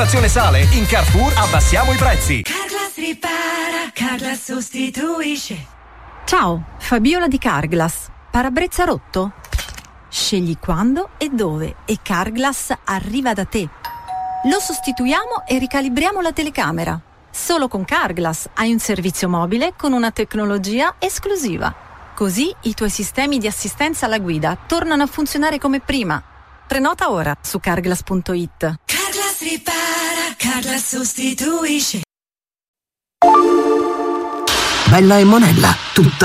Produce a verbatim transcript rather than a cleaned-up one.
Stazione Sale, in Carrefour abbassiamo i prezzi. Carglass ripara, Carglass sostituisce. Ciao, Fabiola di Carglass. Parabrezza rotto? Scegli quando e dove e Carglass arriva da te. Lo sostituiamo e ricalibriamo la telecamera. Solo con Carglass hai un servizio mobile con una tecnologia esclusiva. Così i tuoi sistemi di assistenza alla guida tornano a funzionare come prima. Prenota ora su carglass punto it. Carglass ripara, Carglass sostituisce. Bella e Monella, tutta